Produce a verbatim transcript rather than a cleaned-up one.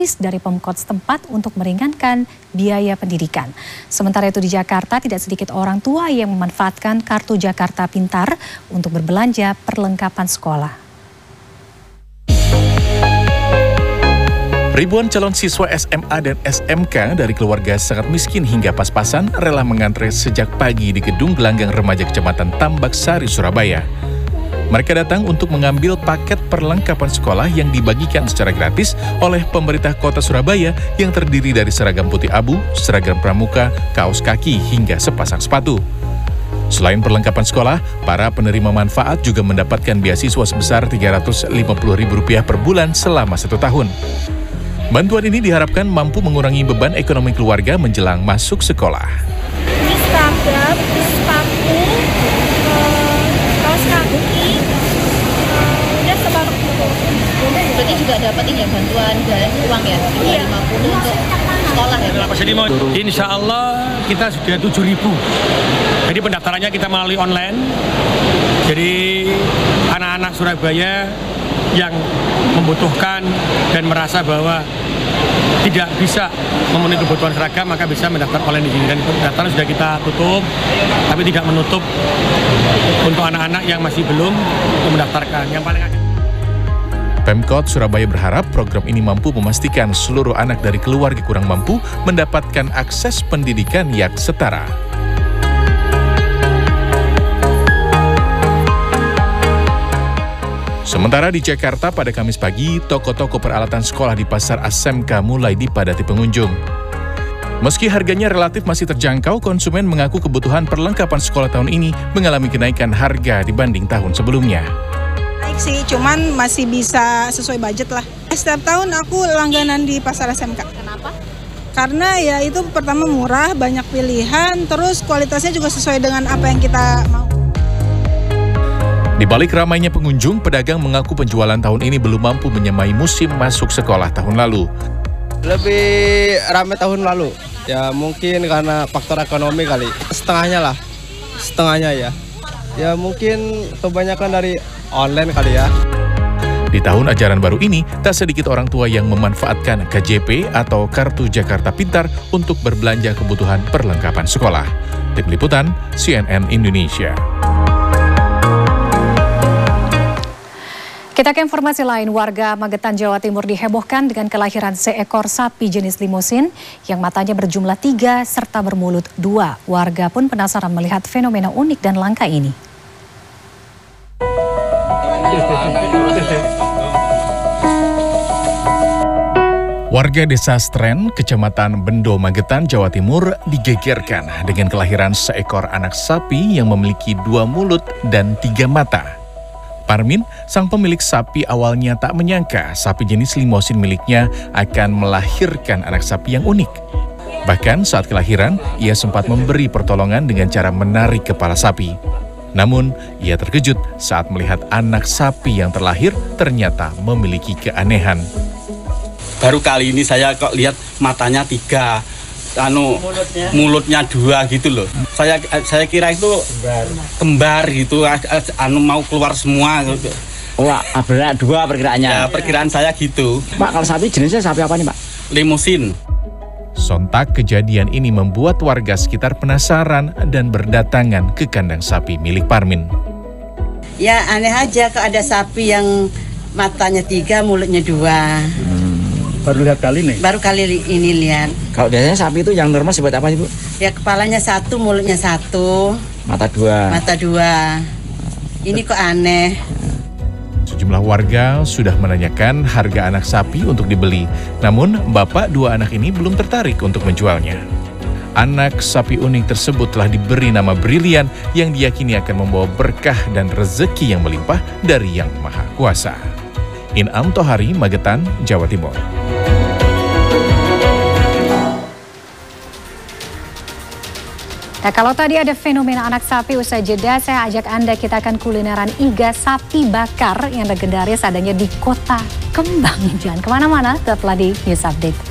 dari Pemkot setempat untuk meringankan biaya pendidikan. Sementara itu di Jakarta tidak sedikit orang tua yang memanfaatkan kartu Jakarta Pintar untuk berbelanja perlengkapan sekolah. Ribuan calon siswa S M A dan S M K dari keluarga sangat miskin hingga pas-pasan rela mengantre sejak pagi di Gedung Gelanggang Remaja Kecamatan Tambak Sari, Surabaya. Mereka datang untuk mengambil paket perlengkapan sekolah yang dibagikan secara gratis oleh pemerintah kota Surabaya yang terdiri dari seragam putih abu, seragam pramuka, kaos kaki, hingga sepasang sepatu. Selain perlengkapan sekolah, para penerima manfaat juga mendapatkan beasiswa sebesar tiga ratus lima puluh ribu rupiah per bulan selama satu tahun. Bantuan ini diharapkan mampu mengurangi beban ekonomi keluarga menjelang masuk sekolah. Ini seragam, sepatu, kaos kaki, udah separuh itu. Berarti juga dapat ini ya, bantuan dan uang ya, tiga ratus lima puluh untuk sekolah ya? Insya Allah kita sudah tujuh ribu. Jadi pendaftarannya kita melalui online. Jadi anak-anak Surabaya yang membutuhkan dan merasa bahwa tidak bisa memenuhi kebutuhan seragam maka bisa mendaftar online di sini, dan pendaftaran sudah kita tutup, tapi tidak menutup untuk anak-anak yang masih belum untuk mendaftarkan. Yang paling Pemkot Surabaya berharap program ini mampu memastikan seluruh anak dari keluarga kurang mampu mendapatkan akses pendidikan yang setara. Sementara di Jakarta pada Kamis pagi, toko-toko peralatan sekolah di Pasar A S M K mulai dipadati pengunjung. Meski harganya relatif masih terjangkau, konsumen mengaku kebutuhan perlengkapan sekolah tahun ini mengalami kenaikan harga dibanding tahun sebelumnya. Naik sih, cuman masih bisa sesuai budget lah. Setiap tahun aku langganan di Pasar A S M K. Kenapa? Karena ya itu pertama murah, banyak pilihan, terus kualitasnya juga sesuai dengan apa yang kita mau. Di balik ramainya pengunjung, pedagang mengaku penjualan tahun ini belum mampu menyamai musim masuk sekolah tahun lalu. Lebih ramai tahun lalu, ya mungkin karena faktor ekonomi kali. Setengahnya lah, setengahnya ya. Ya mungkin kebanyakan dari online kali ya. Di tahun ajaran baru ini, tak sedikit orang tua yang memanfaatkan K J P atau Kartu Jakarta Pintar untuk berbelanja kebutuhan perlengkapan sekolah. Tim Liputan, C N N Indonesia. Kita ke informasi lain, warga Magetan, Jawa Timur dihebohkan dengan kelahiran seekor sapi jenis limusin yang matanya berjumlah tiga serta bermulut dua. Warga pun penasaran melihat fenomena unik dan langka ini. Warga Desa Stren, Kecamatan Bendo, Magetan, Jawa Timur digegerkan dengan kelahiran seekor anak sapi yang memiliki dua mulut dan tiga mata. Parmin, sang pemilik sapi, awalnya tak menyangka sapi jenis limosin miliknya akan melahirkan anak sapi yang unik. Bahkan saat kelahiran, ia sempat memberi pertolongan dengan cara menarik kepala sapi. Namun, ia terkejut saat melihat anak sapi yang terlahir ternyata memiliki keanehan. Baru kali ini saya kok lihat matanya tiga, anu mulutnya, mulutnya dua gitu loh. Saya saya kira itu kembar, kembar gitu, anu mau keluar semua. Wah, benar dua perkiraannya. Ya, perkiraan saya gitu. Pak, kalau sapi jenisnya sapi apa nih, Pak? Limusin. Sontak kejadian ini membuat warga sekitar penasaran dan berdatangan ke kandang sapi milik Parmin. Ya aneh aja kok ada sapi yang matanya tiga, mulutnya dua. Hmm. Baru lihat kali nih? Baru kali ini lihat. Kalau biasanya sapi itu yang normal seperti apa, Ibu? Ya kepalanya satu, mulutnya satu. Mata dua. Mata dua. Ini kok aneh. Sejumlah warga sudah menanyakan harga anak sapi untuk dibeli. Namun, bapak dua anak ini belum tertarik untuk menjualnya. Anak sapi unik tersebut telah diberi nama Brilian yang diyakini akan membawa berkah dan rezeki yang melimpah dari Yang Maha Kuasa. Inam Tohari, Magetan, Jawa Timur. Nah, kalau tadi ada fenomena anak sapi, usai jeda saya ajak Anda kita akan kulineran iga sapi bakar yang legendaris adanya di Kota Kembang. Jangan kemana-mana, tetaplah di News Update.